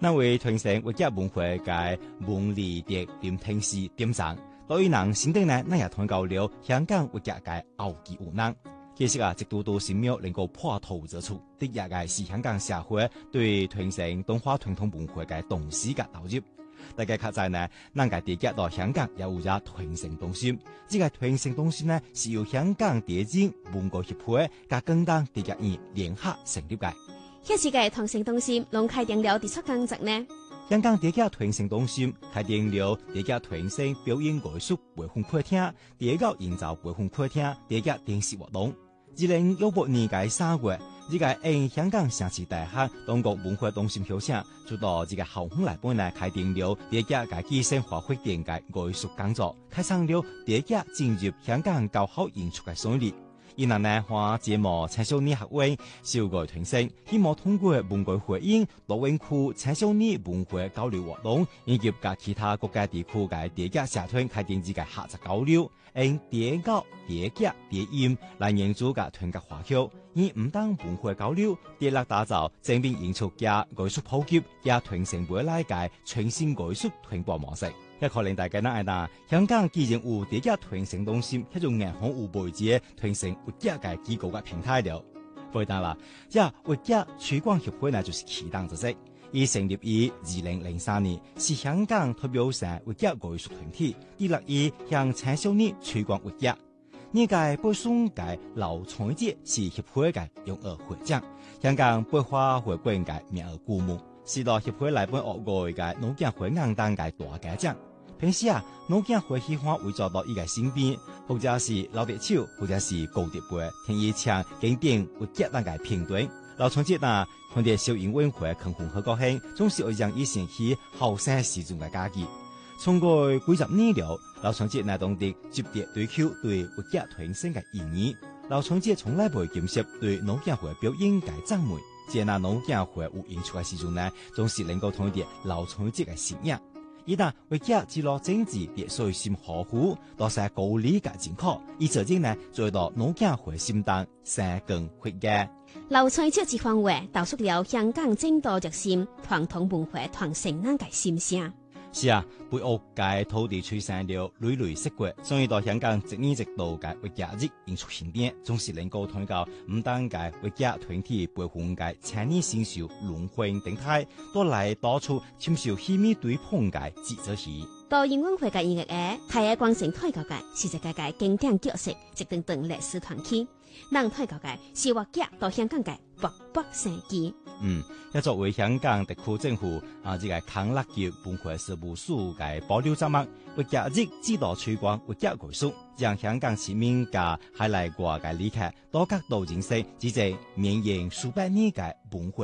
那為推廣活躍文化嘅文理德點聽時點上，對於人心底呢，那也通告了香港活躍嘅奧義無能。其實啊，直到到神廟能夠破土而出，的也係是香港社會對推廣動畫傳統文化嘅重視嘅投入。大家看在呢，咱個地價到香港也有咗推廣中心，這個推廣中心呢是由香港電影文化協會加廣東地價院聯合成立嘅。 迄時嘅推廣中心攏開定了第七工作呢？ 香港地價推廣中心開定了地價推廣表演藝術培訓課廳、地價營造培訓課廳、地價電視活動。2018年嘅3月，這個因香港城市大學中國文化中心邀請，就到這個校方來本來開定了地價嘅基層發揮點嘅藝術工作，開創了地價進入香港高校演出嘅先例。因為呢，花節目青少年學會小個推廣，希望通過文藝回應多元區青少年文化交流活動，以及甲其他國家地區嘅地價社團開展這個合作交流，用地價、地價、地音來研究嘅團結華僑，以唔當文化交流，地力打造正面演出嘅藝術普及，也推廣未來嘅全新藝術傳播模式。也可能大家嗱係香港既然有地價推廣中心，迄種銀行有媒介推廣活躍嘅機構嘅平台了。回答啦，這活躍推廣協會呢就是啟動之職，已成立於2003年，是香港代表性活躍藝術團體，致力於向青少年推廣活躍。呢屆北宋嘅劉傳節是協會嘅榮譽會長，香港百花會館嘅名譽顧問，是到協會內本學外嘅農業會硬當嘅大家長。平時啊，農業會喜歡會做到一個身邊，或者是劉德超，或者是高德培，聽伊唱經典活躍那個片段。劉傳節啊，佢哋小英文會肯紅好高興，總是會讓以前去後生時陣嘅家己。從過幾十年了，劉傳節乃當地接觸對口對活躍推廣嘅意義。劉傳節從來不會干涉對農業會表演嘅讚美，只那農業會有演出嘅時陣呢，總是能夠同啲劉傳節嘅信仰。一旦活躍之落政治秩序心呵護，都是高理嘅正確，以這種呢做到農業會心當生根活躍。 劉傳節這番話道出了香港正道熱心傳統文化傳承人嘅心聲。 是啊，背後嘅土地催生了累累釋國，所以到香港一年一度嘅活躍日演出慶典，總是能夠通過唔單嘅活躍團體培訓嘅青年新秀輪迴等態，都來打出親受戲迷對碰嘅節奏戲。 到英文會嘅音樂嘅太愛光城推高嘅是一個嘅經典角色，一段段歷史傳奇。人推高嘅是活躍到香港嘅勃勃生機。 也作為香港特區政府這個康樂及文化事務署嘅保留節目，活躍日指導推廣活躍藝術，讓香港市民嘅海內外嘅旅客多角度認識，即係綿延數百年嘅文化。